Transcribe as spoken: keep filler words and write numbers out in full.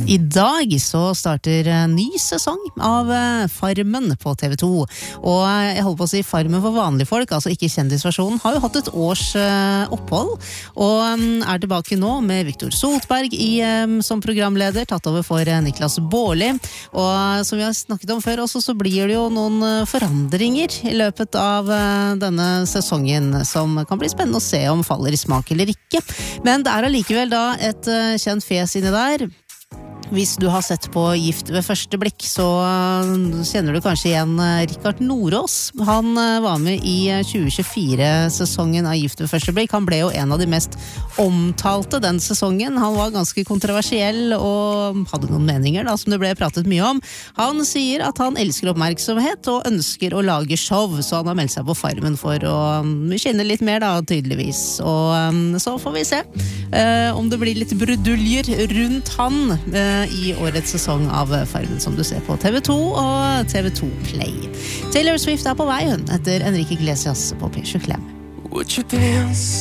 I dag så starter en ny sesong av Farmen på T V to, og jeg holder på å si Farmen for vanlige folk, altså ikke kjendisversjonen, har jo hatt et års opphold, og er tilbake nå med Victor Sotberg i, som programleder, tatt over for Niklas Baarli, og som vi har snakket om før også, så blir det jo noen forandringer i løpet av denne sesongen, som kan bli spennende å se om faller i smak eller ikke, men det er allikevel da et kjent fjes inni der. Hvis du har sett på Gift ved første blikk, så kjenner du kanskje igjen Rikard Nordås. Han var med i tjue tjuefire-sesongen av Gift ved første blikk. Han ble jo en av de mest omtalte den sesongen. Han var ganske kontroversiell og hadde noen meninger da, som det ble pratet mye om. Han sier at han elsker oppmerksomhet og ønsker å lage show, så han har meldt seg på Farmen for å skinne litt mer da, tydeligvis. Og så får vi se eh, om det blir litt bruduljer rundt han eh, i årets sesong av Farmen, som du ser på T V to og T V to Play. Taylor Swift er på vei, hun, etter Enrique Iglesias på P sju Klem.